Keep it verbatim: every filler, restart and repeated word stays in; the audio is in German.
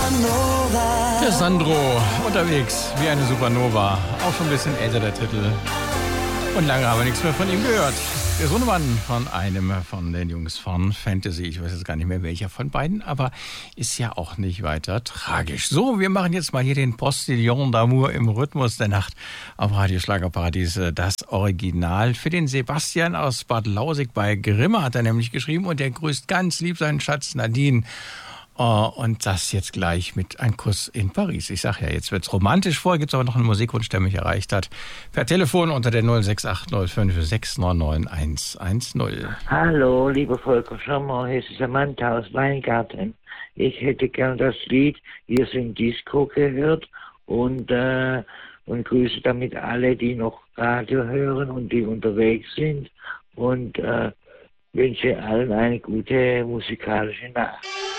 Der Sandro unterwegs wie eine Supernova. Auch schon ein bisschen älter der Titel. Und lange haben wir nichts mehr von ihm gehört. Der Sohnemann von einem von den Jungs von Fantasy. Ich weiß jetzt gar nicht mehr welcher von beiden, aber ist ja auch nicht weiter tragisch. So, wir machen jetzt mal hier den Postillon d'Amour im Rhythmus der Nacht auf Radio Schlagerparadies. Das Original für den Sebastian aus Bad Lausig bei Grimme hat er nämlich geschrieben und der grüßt ganz lieb seinen Schatz Nadine. Oh, und das jetzt gleich mit Ein Kuss in Paris. Ich sag ja, jetzt wird's romantisch. Vorher gibt's aber noch einen Musikwunsch, der mich erreicht hat. Per Telefon unter der null sechs acht null fünf sechs neun neun eins eins null. Hallo, lieber Volker Sommer, hier ist Samantha aus Weingarten. Ich hätte gern das Lied Wir sind Disco gehört und, äh, und grüße damit alle, die noch Radio hören und die unterwegs sind und äh, wünsche allen eine gute musikalische Nacht.